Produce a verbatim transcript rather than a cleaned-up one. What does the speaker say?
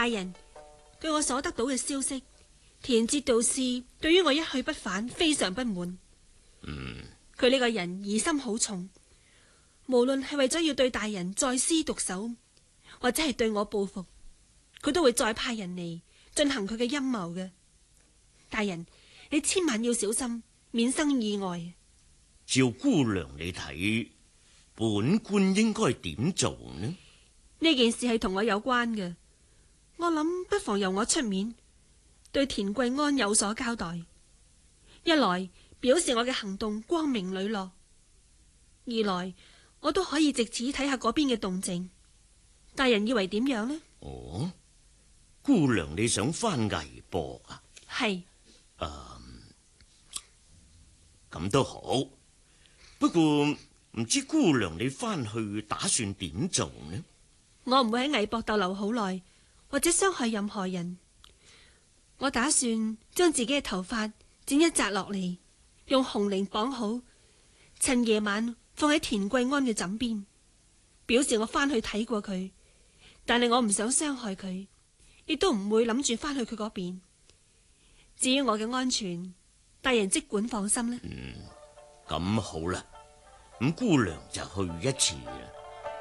大人，據我所得到嘅消息，田節道士對於我一去不返非常不滿。 嗯， 佢呢個人疑心好重，無論係為咗要對大人再施毒手，或者係對我報復，佢都會再派人嚟進行佢嘅陰謀嘅。大人，你千萬要小心，免生意外。 照姑娘你睇，本官應該點做呢？ 呢件事係同我有關嘅，我諗不妨由我出面對田貴安有所交代。一來表示我嘅行動光明磊落，二來我都可以借此睇下嗰邊嘅動靜。大人以為點樣呢？ 哦，姑娘你想翻魏博啊？ 係。 誒，咁都好。不過唔知姑娘你翻去打算點做呢？ 我唔會喺魏博逗留好耐，或者傷害任何人。我打算將自己嘅頭髮剪一紮落嚟，用紅綾綁好，趁夜晚放喺田貴安嘅枕邊，表示我翻去睇過佢，但係我唔想傷害佢，亦都唔會諗住翻去佢嗰邊。至於我嘅安全，大人即管放心啦。 嗯，咁好啦，咁姑娘就去一次啦。